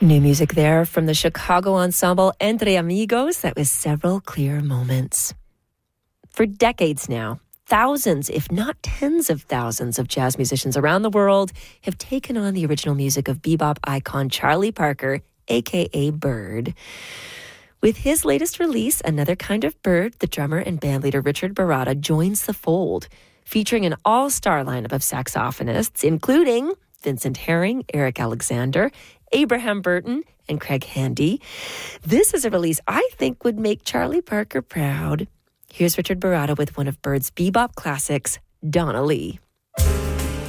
New music there from the Chicago ensemble Entre Amigos. That was Several Clear Moments. For decades now, thousands, if not tens of thousands of jazz musicians around the world have taken on the original music of bebop icon Charlie Parker, a.k.a. Bird. With his latest release, Another Kind of Bird, the drummer and bandleader Richard Baratta joins the fold, featuring an all-star lineup of saxophonists, including Vincent Herring, Eric Alexander, Abraham Burton, and Craig Handy. This is a release I think would make Charlie Parker proud. Here's Richard Baratta with one of Bird's bebop classics, Donna Lee.